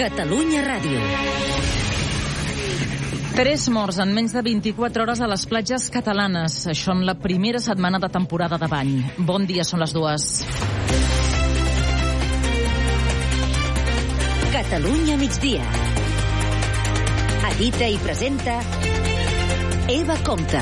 Catalunya Ràdio. 3 morts en menys de 24 hores a les platges catalanes. Això en la primera setmana de temporada de bany. Bon dia, són les 2. Catalunya migdia. Edita i presenta Eva Compte.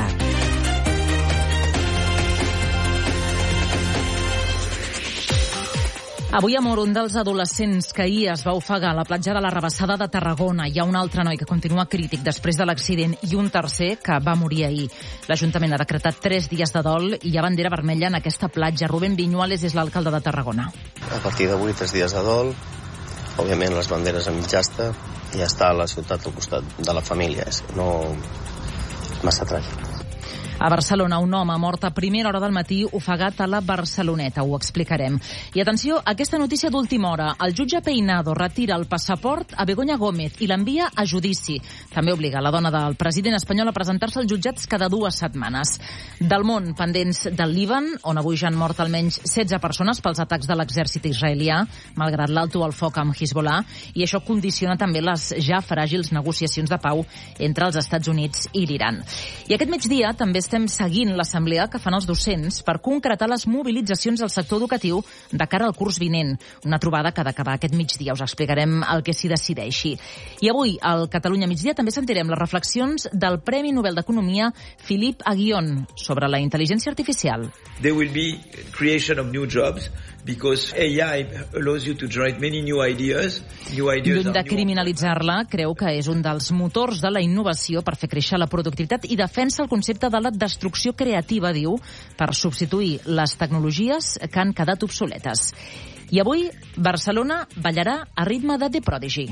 Avui ha mort un dels adolescents que ahir es va ofegar a la platja de la Rabassada de Tarragona. Hi ha un altre noi que continua crític després de l'accident i un tercer que va morir ahir. L'Ajuntament ha decretat 3 dies de dol i hi ha bandera vermella en aquesta platja. Rubén Viñuales és l'alcalde de Tarragona. A partir d'avui 3 dies de dol, òbviament les banderes a mitjasta i està a la ciutat al costat de la família. No massa tràgic. A Barcelona, un home mort a primera hora del matí ofegat a la Barceloneta. Ho explicarem. I atenció, aquesta notícia d'última hora. El jutge Peinado retira el passaport a Begoña Gómez i l'envia a judici. També obliga la dona del president espanyol a presentar-se als jutjats cada 2 setmanes. Del món, pendents del Líban, on avui ja han mort almenys 16 persones pels atacs de l'exèrcit israelià, malgrat l'alto al foc amb Hezbollah, i això condiciona també les ja fràgils negociacions de pau entre els Estats Units i l'Iran. I aquest migdia també estem seguint l'assemblea que fan els docents per concretar les mobilitzacions del sector educatiu de cara al curs vinent. Una trobada que ha d'acabar aquest migdia. Us explicarem el que s'hi decideixi. I avui, al Catalunya migdia, també sentirem les reflexions del Premi Nobel d'Economia Philippe Aghion sobre la intel·ligència artificial. There will be creation of new jobs because AI allows you to generate many new ideas. Lluny de criminalitzar-la, creu que és un dels motors de la innovació per fer créixer la productivitat i defensa el concepte de la destrucció creativa, diu, per substituir les tecnologies que han quedat obsoletes. I avui, Barcelona ballarà a ritme de The Prodigy.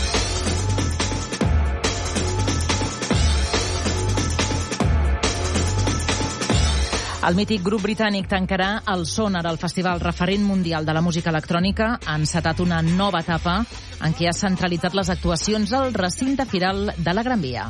El mític grup britànic tancarà el Sonar, el festival referent mundial de la música electrònica. Ha encetat una nova etapa en què ha centralitzat les actuacions al recinte firal de la Gran Via.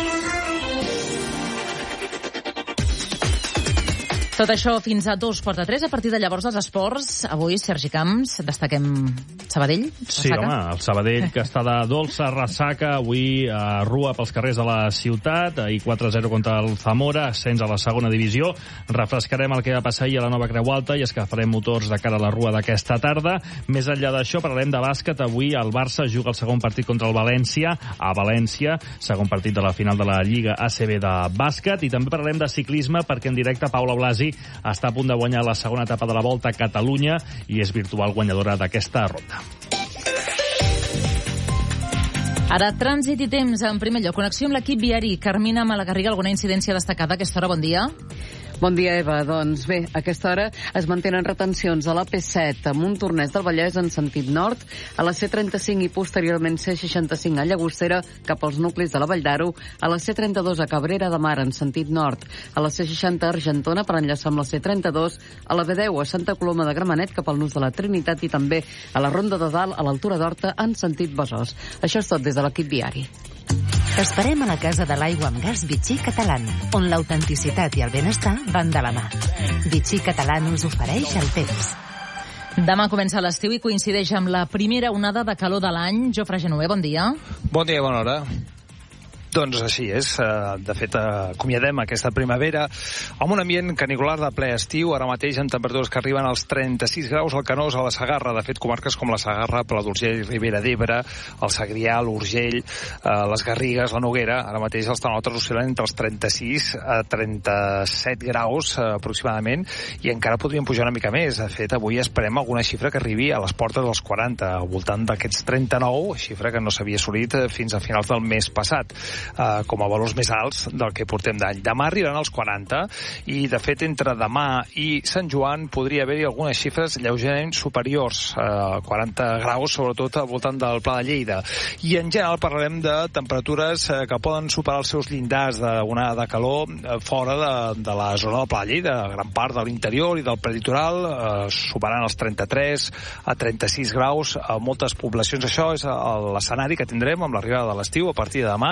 Tot això fins a 2:45. A partir de llavors, els esports. Avui, Sergi Camps, destaquem Sabadell. Sí, home, el Sabadell, que està de dolça ressaca. Avui rua pels carrers de la ciutat. Ahir 4-0 contra el Zamora, ascens a la segona divisió. Refrescarem el que va passar ahir a la nova Creu Alta i escalfarem motors de cara a la rua d'aquesta tarda. Més enllà d'això, parlarem de bàsquet. Avui el Barça juga el segon partit contra el València, a València, segon partit de la final de la Lliga ACB de bàsquet. I també parlarem de ciclisme, perquè en directe Paula Blasi està a punt de guanyar la segona etapa de la Volta a Catalunya i és virtual guanyadora d'aquesta ronda. Ara, trànsit i temps. En primer lloc, connexió amb l'equip viari. Carmina Malagarriga, alguna incidència destacada a aquesta hora? Bon dia. Bon dia, Eva. Doncs bé, a aquesta hora es mantenen retencions a la P7 a Montornès del Vallès en sentit nord, a la C35 i posteriorment C65 a Llagostera cap als nuclis de la Vall d'Aro, a la C32 a Cabrera de Mar en sentit nord, a la C60 a Argentona per enllaçar amb la C32, a la B10 a Santa Coloma de Gramenet cap al nus de la Trinitat i també a la Ronda de Dalt a l'altura d'Horta en sentit Besòs. Això és tot des de l'equip viari. T'esperem a la Casa de l'Aigua amb Gas Vichy Catalán, on l'autenticitat i el benestar van de la mà. Vichy Catalán us ofereix el temps. Demà comença l'estiu i coincideix amb la primera onada de calor de l'any. Jofre Genover, bon dia. Bon dia, bona hora. Doncs així és. De fet, acomiadem aquesta primavera amb un ambient canicular de ple estiu, ara mateix amb temperatures que arriben als 36 graus al Canós, a la Segarra. De fet, comarques com la Segarra, Pla d'Urgell, Ribera d'Ebre, el Segrià, l'Urgell, les Garrigues, la Noguera, ara mateix els termòmetres oscil·len entre els 36 a 37 graus aproximadament, i encara podríem pujar una mica més. De fet, avui esperem alguna xifra que arribi a les portes dels 40, al voltant d'aquests 39, xifra que no s'havia assolit fins a finals del mes passat. Com a valors més alts del que portem d'any. Demà arribaran als 40 i, de fet, entre demà i Sant Joan podria haver-hi algunes xifres lleugerament superiors, 40 graus, sobretot al voltant del Pla de Lleida. I, en general, parlarem de temperatures que poden superar els seus llindars d'una de calor fora de la zona del Pla de Lleida, gran part de l'interior i del preditoral, superant els 33 a 36 graus a moltes poblacions. Això és l'escenari que tindrem amb l'arribada de l'estiu a partir de demà,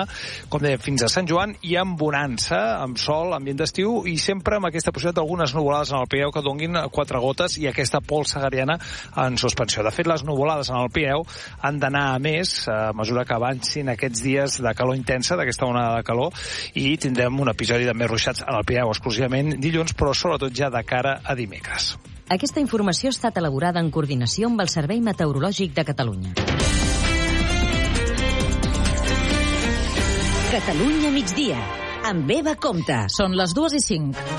com deia, fins a Sant Joan, i amb bonança, amb sol, ambient d'estiu, i sempre amb aquesta possibilitat d'algunes nuvolades en el Pirineu que donguin 4 gotes i aquesta pols sahariana en suspensió. De fet, les nuvolades en el Pirineu han d'anar a més a mesura que avancin aquests dies de calor intensa, d'aquesta onada de calor, i tindrem un episodi de més ruixats en el Pirineu exclusivament dilluns, però sobretot ja de cara a dimecres. Aquesta informació ha estat elaborada en coordinació amb el Servei Meteorològic de Catalunya. Catalunya migdia, amb Eva Compte. Són les 2:05.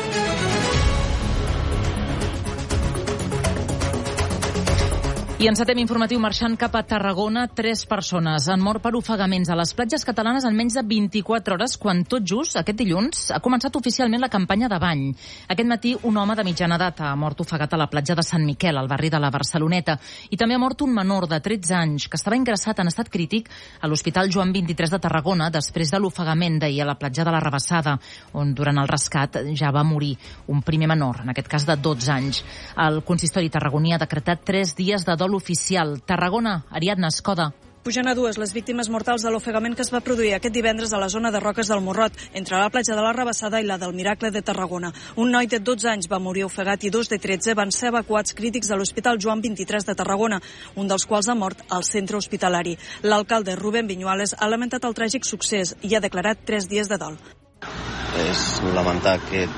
I encetem informatiu marxant cap a Tarragona. 3 persones han mort per ofegaments a les platges catalanes en menys de 24 hores, quan tot just aquest dilluns ha començat oficialment la campanya de bany. Aquest matí un home de mitjana edat ha mort ofegat a la platja de Sant Miquel, al barri de la Barceloneta, i també ha mort un menor de 13 anys que estava ingressat en estat crític a l'Hospital Joan 23 de Tarragona després de l'ofegament d'ahir a la platja de la Rabassada, on durant el rescat ja va morir un primer menor, en aquest cas de 12 anys. El consistori tarragoní ha decretat 3 dies de dol oficial. Tarragona, Ariadna Escoda. Pugen a 2 les víctimes mortals de l'ofegament que es va produir aquest divendres a la zona de Roques del Morrot, entre la platja de la Rabassada i la del Miracle de Tarragona. Un noi de 12 anys va morir ofegat i 2 de 13 van ser evacuats crítics a l'Hospital Joan 23 de Tarragona, un dels quals ha mort al centre hospitalari. L'alcalde Rubén Viñuales ha lamentat el tràgic succés i ha declarat 3 dies de dol. És lamentar aquest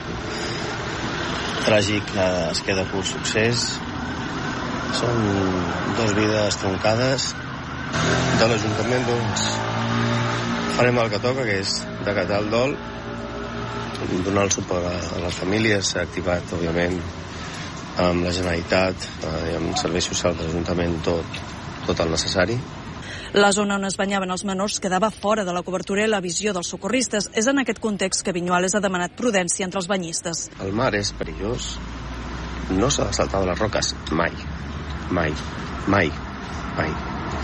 tràgic es queda per succés. Són 2 vides troncades. De l'Ajuntament, doncs, farem el que toca, que és decatar el dol, donar el suport a les famílies. S'ha activat, òbviament, amb la Generalitat i amb els serveis socials de l'Ajuntament tot el necessari. La zona on es banyaven els menors quedava fora de la cobertura i la visió dels socorristes. És en aquest context que Viñuales ha demanat prudència entre els banyistes. El mar és perillós. No s'ha de saltar de les roques mai. Mai. Mai. Mai.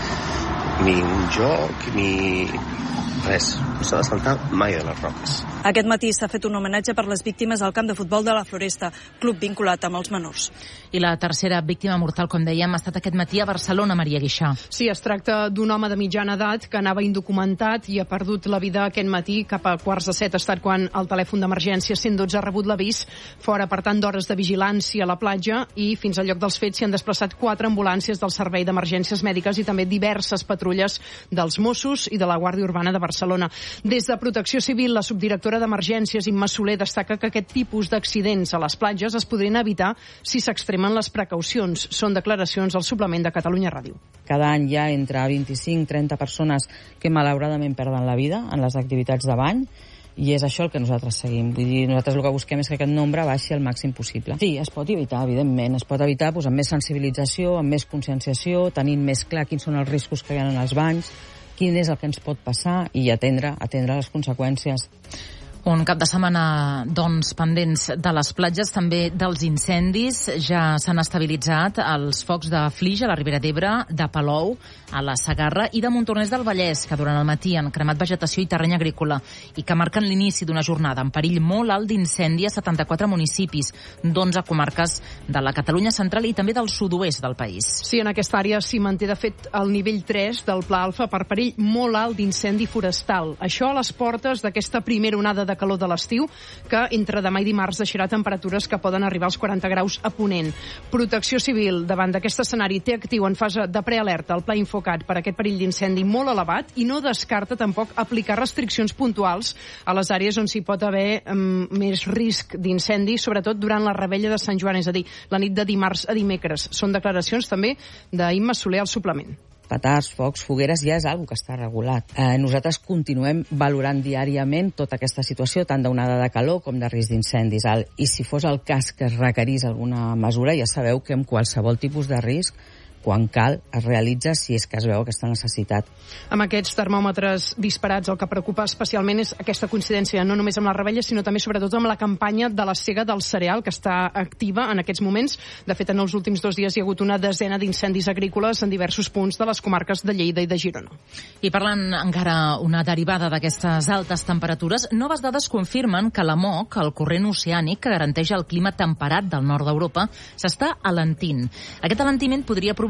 Ni un joc, ni res. No s'ha de saltar mai de les roques. Aquest matí s'ha fet un homenatge per les víctimes al camp de futbol de la Floresta, club vinculat amb els menors. I la tercera víctima mortal, com dèiem, ha estat aquest matí a Barcelona, Maria Guixà. Sí, es tracta d'un home de mitjana edat que anava indocumentat i ha perdut la vida aquest matí. Cap a 6:45 ha estat quan el telèfon d'emergència 112 ha rebut l'avís. Fora, per tant, d'hores de vigilància a la platja, i fins al lloc dels fets s'hi han desplaçat 4 ambulàncies del Servei d'Emergències Mèdiques i també diverses patrulles dels Mossos i de la Guàrdia Urbana de Barcelona. Des de Protecció Civil, la subdirectora d'Emergències, Imma Soler, destaca que aquest tipus d'accidents a les platges es podrien evitar si s'extremen les precaucions. Són declaracions al suplement de Catalunya Ràdio. Cada any hi ha entre 25 i 30 persones que malauradament perden la vida en les activitats de bany, i és això el que nosaltres seguim. Vull dir, nosaltres el que busquem és que aquest nombre baixi al màxim possible. Sí, es pot evitar, evidentment. Es pot evitar amb més sensibilització, amb més conscienciació, tenint més clar quins són els riscos que hi ha en els banys, quin és el que ens pot passar i atendre les conseqüències. Un cap de setmana, doncs, pendents de les platges, també dels incendis. Ja s'han estabilitzat els focs de Flix, a la Ribera d'Ebre, de Palou, a la Segarra, i de Montornès del Vallès, que durant el matí han cremat vegetació i terreny agrícola i que marquen l'inici d'una jornada en perill molt alt d'incendi a 74 municipis d'11 comarques de la Catalunya central i també del sud-oest del país. Sí, en aquesta àrea s'hi manté, de fet, el nivell 3 del Pla Alfa per perill molt alt d'incendi forestal. Això a les portes d'aquesta primera onada de calor de l'estiu, que entre demà i dimarts deixarà temperatures que poden arribar als 40 graus a Ponent. Protecció Civil, davant d'aquest escenari, té actiu en fase de prealerta el pla infocat per aquest perill d'incendi molt elevat i no descarta tampoc aplicar restriccions puntuals a les àrees on s'hi pot haver més risc d'incendi, sobretot durant la revetlla de Sant Joan, és a dir, la nit de dimarts a dimecres. Són declaracions també d'Imma Soler al suplement. Petards, focs, fogueres, ja és algo que està regulat. Nosaltres continuem valorant diàriament tota aquesta situació, tant d'onada de calor com de risc d'incendis. I si fos el cas que es requerís alguna mesura, ja sabeu que amb qualsevol tipus de risc, quan cal, es realitza si és que es veu aquesta necessitat. Amb aquests termòmetres disparats, el que preocupa especialment és aquesta coincidència, no només amb la revetlla, sinó també sobretot amb la campanya de la sega del cereal, que està activa en aquests moments. De fet, en els últims 2 dies hi ha hagut una desena d'incendis agrícoles en diversos punts de les comarques de Lleida i de Girona. I parlant encara una derivada d'aquestes altes temperatures, noves dades confirmen que la MOC, el corrent oceànic que garanteix el clima temperat del nord d'Europa, s'està alentint. Aquest alentiment podria provocar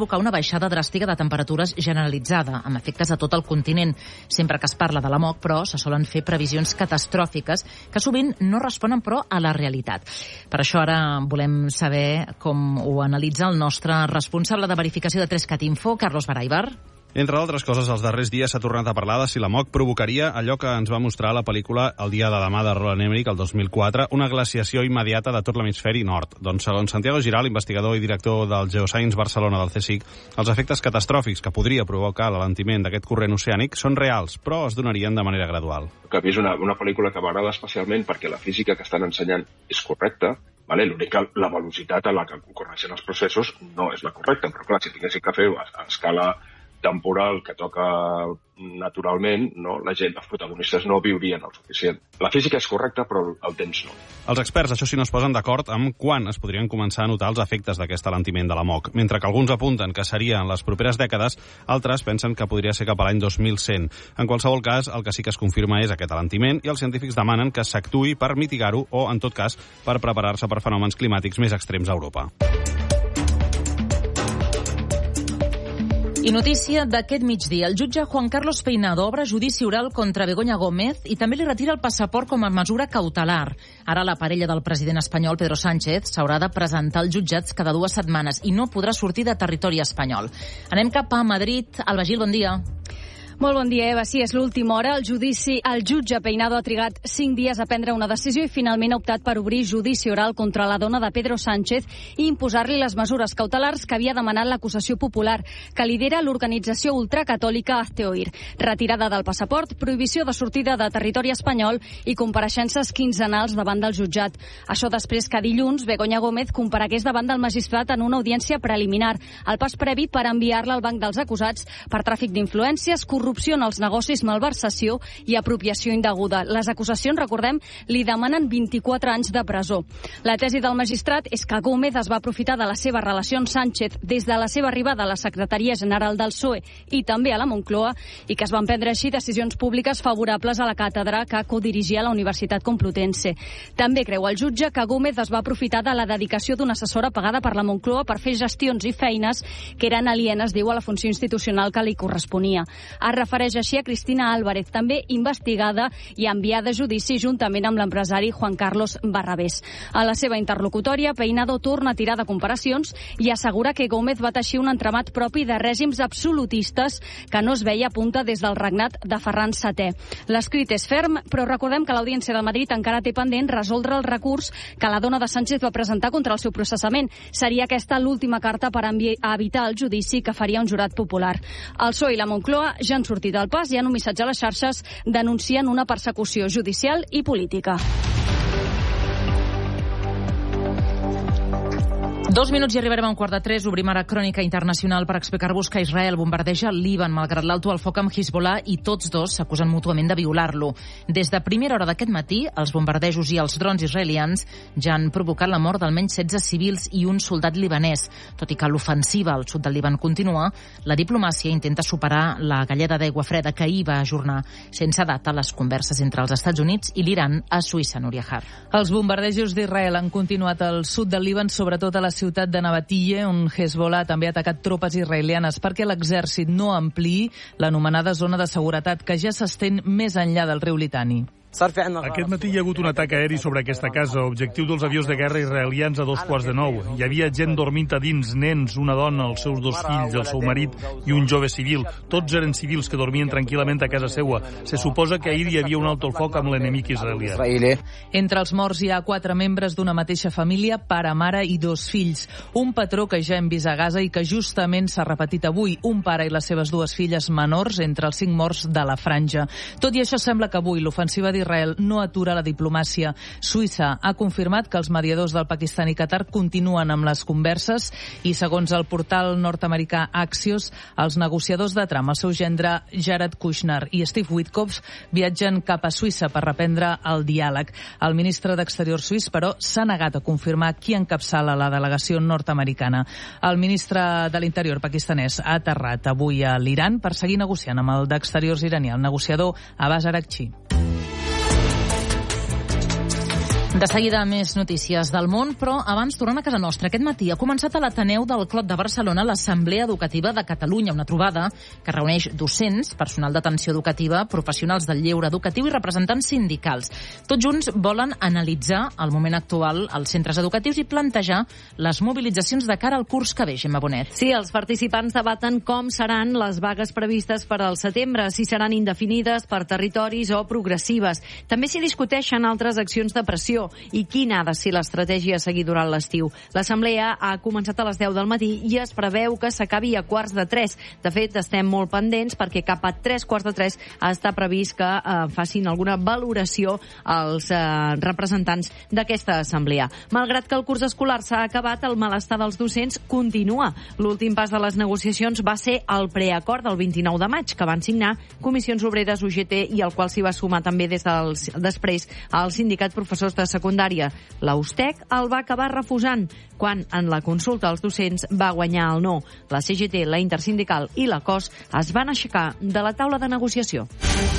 provocar una baixada dràstica de temperatures generalitzada, amb efectes a tot el continent. Sempre que es parla de la MOC, però, se solen fer previsions catastròfiques que sovint no responen, però, a la realitat. Per això ara volem saber com ho analitza el nostre responsable de verificació de 3cat Info, Carlos Baraibar. Entre altres coses, els darrers dies s'ha tornat a parlar de si la MOC provocaria allò que ens va mostrar la pel·lícula El dia de demà de Roland Emmerich, el 2004, una glaciació immediata de tot l'hemisferi nord. Doncs, segons Santiago Giral, investigador i director del Geoscience Barcelona del CSIC, els efectes catastròfics que podria provocar l'alentiment d'aquest corrent oceànic són reals, però es donarien de manera gradual. Que és una pel·lícula que m'agrada especialment perquè la física que estan ensenyant és correcta. Vale, l'únic que la velocitat a la que ocorreixen els processos no és la correcta, però clar, si tinguéssim que fer a escala temporal que toca naturalment, no? La gent, els protagonistes no viurien el suficient. La física és correcta, però el temps no. Els experts, això sí, no es posen d'acord amb quan es podrien començar a notar els efectes d'aquest alentiment de la MOC. Mentre que alguns apunten que seria en les properes dècades, altres pensen que podria ser cap a l'any 2100. En qualsevol cas, el que sí que es confirma és aquest alentiment i els científics demanen que s'actuï per mitigar-ho o, en tot cas, per preparar-se per fenòmens climàtics més extrems a Europa. I notícia d'aquest migdia. El jutge Juan Carlos Peinado obre judici oral contra Begoña Gómez i també li retira el passaport com a mesura cautelar. Ara la parella del president espanyol, Pedro Sánchez, s'haurà de presentar als jutjats cada 2 setmanes i no podrà sortir de territori espanyol. Anem cap a Madrid. Alba Gil, bon dia. Molt bon dia, Eva. Sí, és l'última hora. El jutge Peinado ha trigat 5 dies a prendre una decisió i finalment ha optat per obrir judici oral contra la dona de Pedro Sánchez i imposar-li les mesures cautelars que havia demanat l'acusació popular, que lidera l'organització ultracatòlica Hazte Oír. Retirada del passaport, prohibició de sortida de territori espanyol i compareixences quinzenals davant del jutjat. Això després que dilluns Begoña Gómez comparegués davant del magistrat en una audiència preliminar, el pas previ per enviar-la al banc dels acusats per tràfic d'influències, corrupció en els negocis, malversació i apropiació indeguda. Les acusacions, recordem, li demanen 24 anys de presó. La tesi del magistrat és que Gómez es va aprofitar de la seva relació amb Sánchez des de la seva arribada a la Secretaria General del PSOE i també a la Moncloa i que es van prendre així decisions públiques favorables a la càtedra que codirigia la Universitat Complutense. També creu el jutge que Gómez es va aprofitar de la dedicació d'una assessora pagada per la Moncloa per fer gestions i feines que eren alienes, diu, a la funció institucional que li corresponia. Refereix així a Cristina Álvarez, també investigada i enviada a judici juntament amb l'empresari Juan Carlos Barrabés. A la seva interlocutòria, Peinado torna a tirar de comparacions i assegura que Gómez va teixir un entramat propi de règims absolutistes que no es veia a punta des del regnat de Ferran VII. L'escrit és ferm, però recordem que l'Audiència de Madrid encara té pendent resoldre el recurs que la dona de Sánchez va presentar contra el seu processament. Seria aquesta l'última carta per evitar el judici que faria un jurat popular. El PSOE i la Moncloa ja han sortit al pas i en un missatge a les xarxes denuncien una persecució judicial i política. 2 minuts i arribarem a 2:45. Obrim ara Crònica Internacional per explicar-vos que Israel bombardeja el Líban malgrat l'alto al foc amb Hezbollah i tots dos s'acusen mútuament de violar-lo. Des de primera hora d'aquest matí, els bombardejos i els drons israelians ja han provocat la mort d'almenys 16 civils i un soldat libanès. Tot i que l'ofensiva al sud del Líban continua, la diplomàcia intenta superar la galleda d'aigua freda que ahir va ajornar sense data les converses entre els Estats Units i l'Iran a Suïssa, Núria Har. Els bombardejos d'Israel han continuat al sud del Líban, sobretot a la ciutat de Nabatille, on Hezbollah també ha atacat tropes israelianes perquè l'exèrcit no ampliï l'anomenada zona de seguretat que ja s'estén més enllà del riu Litani. Aquest matí hi ha hagut un atac aeri sobre aquesta casa, objectiu dels avions de guerra israelians a 8:45. Hi havia gent dormint a dins, nens, una dona, els seus 2 fills, el seu marit i un jove civil. Tots eren civils que dormien tranquil·lament a casa seua. Se suposa que ahir hi havia un alto al foc amb l'enemic israelià. Entre els morts hi ha 4 membres d'una mateixa família, pare, mare i 2 fills. Un patró que ja hem vist a Gaza i que justament s'ha repetit avui. Un pare i les seves 2 filles menors entre els 5 morts de la franja. Tot i això, sembla que avui l'ofensiva d'Israel no atura la diplomàcia. Suïssa ha confirmat que els mediadors del Pakistan i Qatar continuen amb les converses i, segons el portal nord-americà Axios, els negociadors de Trump, el seu gendre Jared Kushner i Steve Witkoff, viatgen cap a Suïssa per reprendre el diàleg. El ministre d'Exterior suís, però, s'ha negat a confirmar qui encapçala la delegació nord-americana. El ministre de l'Interior pakistanès ha aterrat avui a l'Iran per seguir negociant amb el d'Exteriors iranià, el negociador Abbas Araghchi. De seguida més notícies del món, però abans tornem a casa nostra. Aquest matí ha començat a l'Ateneu del Clot de Barcelona l'Assemblea Educativa de Catalunya, una trobada que reuneix docents, personal d'atenció educativa, professionals del lleure educatiu i representants sindicals. Tots junts volen analitzar el moment actual als centres educatius i plantejar les mobilitzacions de cara al curs que ve, Gemma Bonet. Sí, els participants debaten com seran les vagues previstes per al setembre, si seran indefinides per territoris o progressives. També s'hi discuteixen altres accions de pressió i quina ha de ser l'estratègia a seguir durant l'estiu. L'assemblea ha començat a les 10 del matí i es preveu que s'acabi a 2:45. De fet, estem molt pendents perquè cap a 3:45 està previst que facin alguna valoració als representants d'aquesta assemblea. Malgrat que el curs escolar s'ha acabat, el malestar dels docents continua. L'últim pas de les negociacions va ser el preacord del 29 de maig, que van signar Comissions Obreres, UGT, i al qual s'hi va sumar també després el sindicat professors de secundària. La USTEC el va acabar refusant, quan en la consulta als docents va guanyar el no. La CGT, la Intersindical i la COS es van aixecar de la taula de negociació.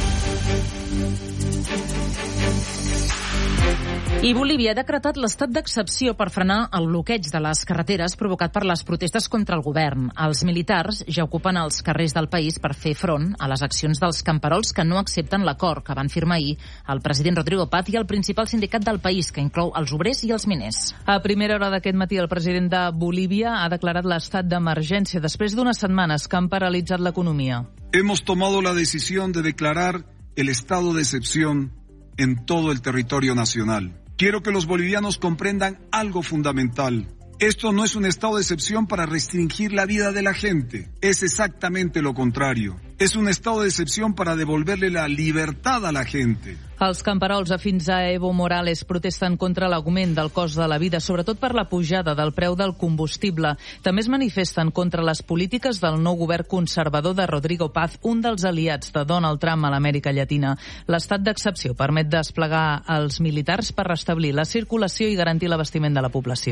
I Bolívia ha decretat l'estat d'excepció per frenar el bloqueig de les carreteres provocat per les protestes contra el govern. Els militars ja ocupen els carrers del país per fer front a les accions dels camperols que no accepten l'acord que van firmar ahir el president Rodrigo Paz i el principal sindicat del país, que inclou els obrers i els miners. A primera hora d'aquest matí, el president de Bolívia ha declarat l'estat d'emergència després d'unes setmanes que han paralitzat l'economia. Hemos tomado la decisión de declarar el estado de excepción en todo el territorio nacional. Quiero que los bolivianos comprendan algo fundamental. Esto no es un estado de excepción para restringir la vida de la gente. Es exactamente lo contrario. Es un estado de excepción para devolverle la libertad a la gente. Els camperols afins a Evo Morales protesten contra l'augment del cost de la vida, sobretot per la pujada del preu del combustible. També es manifesten contra les polítiques del nou govern conservador de Rodrigo Paz, un dels aliats de Donald Trump a l'Amèrica Llatina. L'estat d'excepció permet desplegar els militars per restablir la circulació i garantir l'abastiment de la població.